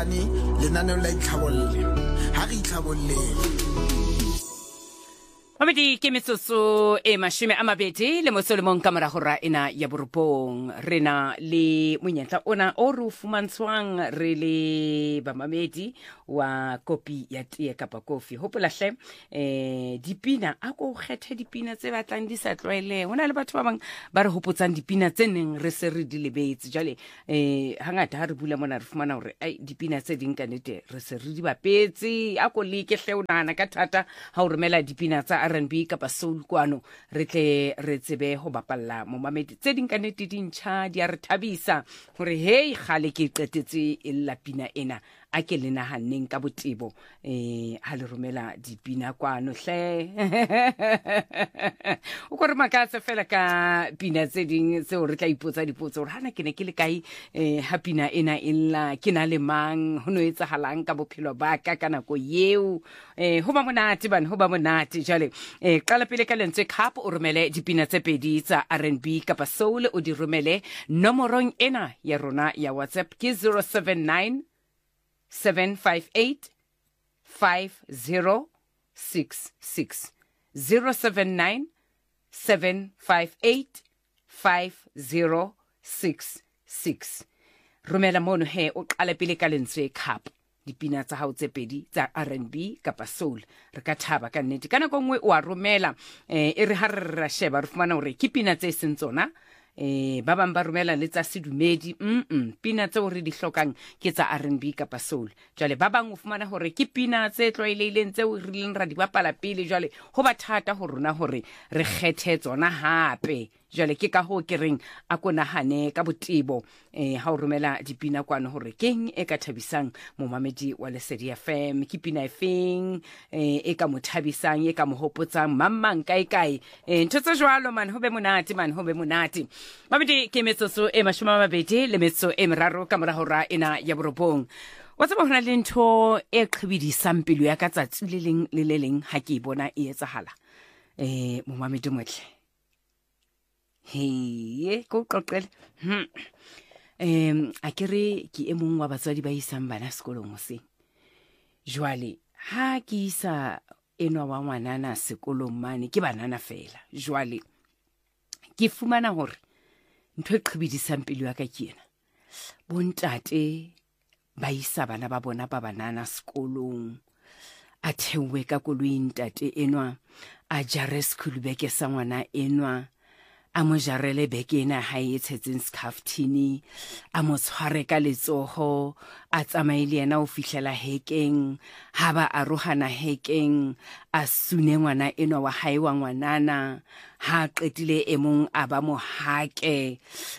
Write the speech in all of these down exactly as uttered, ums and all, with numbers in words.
lenaneo la itlhabolle ha re itlhabolle Mamedi ke metsotso e mashome a mabedi le mosolemong ka moragora ena ya boropong rena le monyetla ona o re fumantshwang re le bamamedi wa kopi ya tee kapa kofi hopolahle eh dipina a go kgethe dipina tse batlang di sa tlwaele hona le batho ba bang ba re hopotsang dipina tse neng re se re di lebetse jale eh hangata ha re bula mona re fumana hore ai dipina tse ding ka nete re se re di bapetse a go leke hle o nana ka thata ha o romela dipina tsa R and B kapa soul kwano re tle re tsebe ho bapalla momamedi tse ding ka nete dintšha di a re thabisa hore hey gale ke qetetse e la pina ena a ke le nahaneng ka botebo eh ha le romela dipina kwano hle o go re makatse fela ka pina tse ding tse o re tla ipotsa dipotso hore hana ke ne ke le kae eh ha pina ena illa ke na le mang ho no etsahalang ka bophelo ba ka kana go yeo eh ho ba monate bana ho ba monate jale eh qala pele ka lentswe cup o romele dipina tse pedi tsa R and B kapa soul o di romele nomorong ena ya rona ya WhatsApp ke zero seven nine seven five eight five zero six six zero seven nine seven five eight five zero six six romela mono he o qala pele ka lentswe cup dipina tsa hao tse pedi tsa R and B kapa soul re ka thaba ka nnete kana go ngwe o a romela eh e re ha re ra sheba re fumana hore ke pina tse seng tsona eh ba bang ba romela le tsa sedumedi mm pina tse o re di hlokang ke tsa R and B kapa soul jale ba bang o fumana hore ke pina tse tlwaelehileng tse o rileng ra di bapala pele jale ho ba thata ho rona hore re kgethe tsona hape jale ke ka ho ke reng a ko nahane ka botebo eh ha o romela dipina kwano hore keng e ka thabisang momamedi wa Lesedi F M ke pina efeng eh e ka mothabisang e ka mohopotsang mammang kae kae eh ntse jwalo man ho be monate man ho be monate mamedi ke metsotso e mashome a mabedi le metso e meraro ka mora hora ena ya borobong wa tsaba hona le ntho e qhibidisang pelo ya ka tsatsi le leng le le leng ha ke bona e etsahala eh momamedi motle hey go qoqele hm em akere ki e mong wa batswadi ba isang bana sekolong se jwale ha ke isa enwa wa ngwanana sekolong mane ke banana fela jwale ke fumana hore ntwe qhibidisang pelo ya ka ke ena bontate ba isa bana ba bona ba banana sekolong a thewe ka koloi ntate enwa a jare school beke sa ngwana enwa a mo jarele beke ena ha e tshetseng skaftini a mo tshware ka letsoho a tsamaile yena o fihlela hekeng ha ba a rohana hekeng a sune ngwana eno wa hae wa ngwanana ha qetile e mong a ba mo hake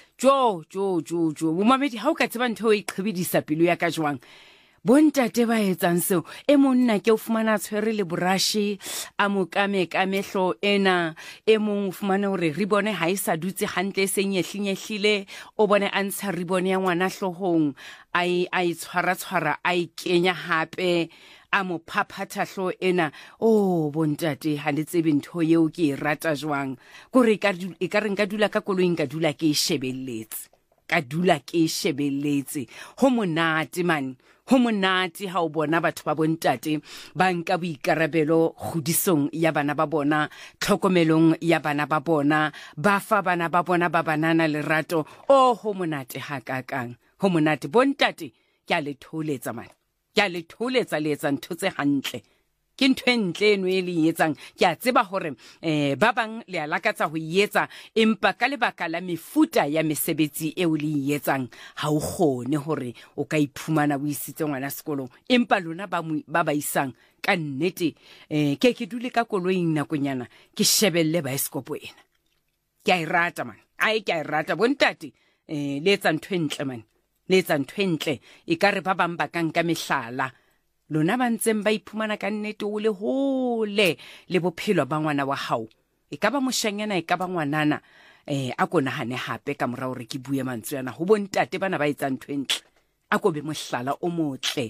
jo jo jo jo momamedi ha o ka tseba ntho e qhibidisa pelo ya ka jwang bontate ba etsang seo e monna ke o fumana tshwere le burashi a mo kame ka mehlo ena e mong fumana hore ribone ha isa dutse hantle senyehlinyehlile o bone a ntsha ribone ya ngwana hlohong ai ai tshwara tshwara ai kenya hape a mo phaphatha hlo ena o bontate ha le tsebe ntho yeo ke e rata jwang gore ka e ka reng ka dula ka koloing ka dula ke shebelletse ka dula ke shebelletse ho monate man ho monate ha o bona batho ba bontate ba nka boikarabelo kgodisong ya bana ba bona tlhokomelong ya bana ba bona ba fa bana ba bona ba banana lerato o ho monate ha kakang ho monate bontate ke a le tholetsa man ke a le tholetsa le etsa ntho tse hantle ke ntho e ntle eno e le etsang ke a tseba hore eh ba bang le a lakatsa ho etsa empa ka lebaka la mefuta ya mesebetsi e o le etsang ha o kgone hore o ka iphumana o isitse ngwana sekolong empa lona ba ba ba isang ka nnete eh ke ke dule ka koloing nakonyana ke shebelle baeskopo ena ke a irata man ai ke a irata bontate eh le etsa ntho entle man le etsa ntho entle e ka re ba bang ba ka nka mehlala lona ba ntseng ba iphumana ka nnete o le hole le bophelo ba ngwana wa hao e ka ba moshanyana e ka ba ngwanana eh a ko nahane hape ka mora hore ke bue mantswe yana ho bontate bana ba etsa ntho entle a ko be mohlala o motle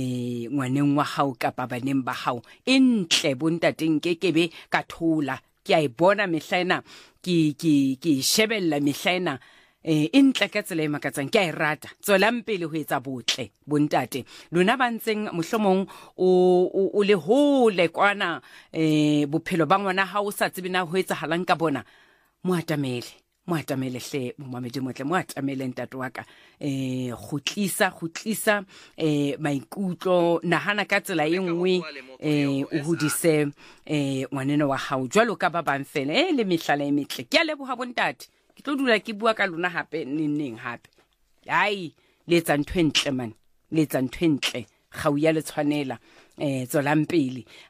eh ngwaneng wa hao kapa baneng ba hao entle bontateng ke kebe ka thola ke a e bona mehlaena ke ke ke shebella mehlaena eh e ntle ka tsela e makatsang ke a e rata tswelang pele ho etsa botle bontate lona ba ntseng mohlomong o o le hole kwana eh bophelo ba ngwana ha o sa tsebe na ho etsa halang ka bona mo atamele mo atamele hle momamedi motle mo atamele ntate wa ka eh khutlisa khutlisa eh maikutlo nahana ka tsela e nngwe eh o hodise eh ngwanena wa hao jwalo ka ba bang fela eh le mehlala e metle ke a leboha bontate ke tlo dula ke bua ka lona hape neng hape ai letsa ntwentle man letsa ntwentle ga o ya le tshwanela eh tswelang pele